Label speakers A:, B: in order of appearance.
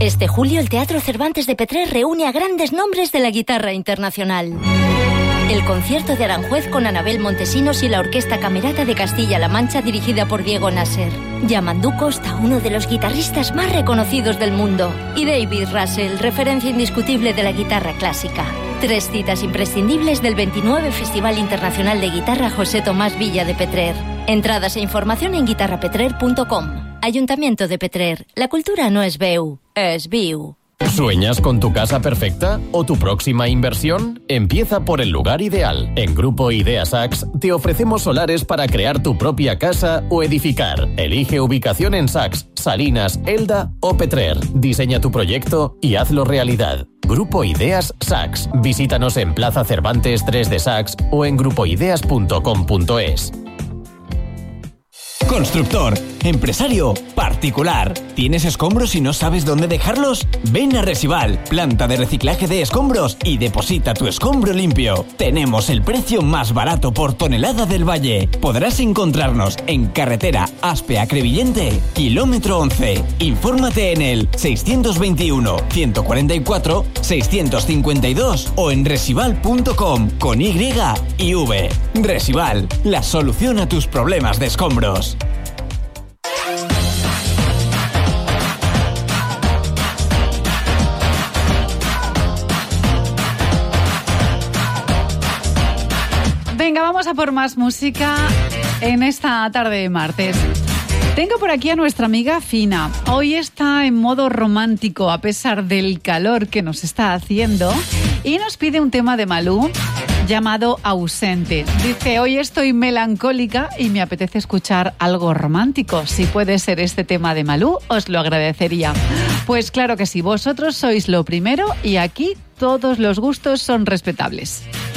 A: Este julio el Teatro Cervantes de Petrer reúne a grandes nombres de la guitarra internacional. El concierto de Aranjuez con Anabel Montesinos y la Orquesta Camerata de Castilla-La Mancha dirigida por Diego Nasser. Yamandu Costa, uno de los guitarristas más reconocidos del mundo. Y David Russell, referencia indiscutible de la guitarra clásica. 3 citas imprescindibles del 29 Festival Internacional de Guitarra José Tomás Villa de Petrer. Entradas e información en guitarrapetrer.com. Ayuntamiento de Petrer. La cultura no es veu, es viu.
B: ¿Sueñas con tu casa perfecta o tu próxima inversión? Empieza por el lugar ideal. En Grupo Idea Sachs te ofrecemos solares para crear tu propia casa o edificar. Elige ubicación en Sachs, Salinas, Elda o Petrer. Diseña tu proyecto y hazlo realidad. Grupo Ideas Sachs. Visítanos en Plaza Cervantes 3 de Sachs o en grupoideas.com.es.
C: Constructor, empresario, particular. ¿Tienes escombros y no sabes dónde dejarlos? Ven a Resival, planta de reciclaje de escombros, y deposita tu escombro limpio. Tenemos el precio más barato por tonelada del Valle. Podrás encontrarnos en carretera Aspe a Crevillente, kilómetro 11. Infórmate en el 621 144 652 o en resival.com con Y y V. Resival, la solución a tus problemas de escombros.
D: Venga, vamos a por más música en esta tarde de martes. Tengo por aquí a nuestra amiga Fina. Hoy está en modo romántico a pesar del calor que nos está haciendo y nos pide un tema de Malú llamado Ausente. Dice, hoy estoy melancólica y me apetece escuchar algo romántico. Si puede ser este tema de Malú, os lo agradecería. Pues claro que sí, vosotros sois lo primero y aquí todos los gustos son respetables.